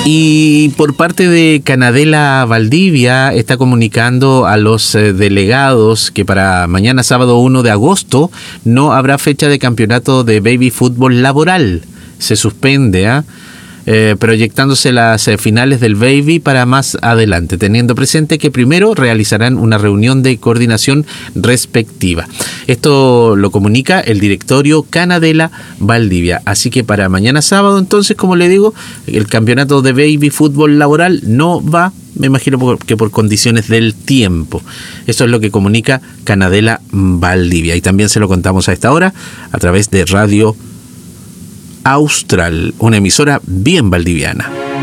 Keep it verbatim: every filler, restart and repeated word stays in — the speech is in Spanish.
Y por parte de Canadela Valdivia está comunicando a los eh, delegados que para mañana sábado uno de agosto no habrá fecha de campeonato de baby fútbol laboral. Se suspende, ¿ah? ¿eh? Eh, proyectándose las eh, finales del baby para más adelante, teniendo presente que primero realizarán una reunión de coordinación respectiva. Esto lo comunica el directorio Canadela Valdivia. Así que para mañana sábado, entonces, como le digo, el campeonato de baby fútbol laboral no va, me imagino que por condiciones del tiempo. Eso es lo que comunica Canadela Valdivia. Y también se lo contamos a esta hora a través de Radio Austral, una emisora bien valdiviana.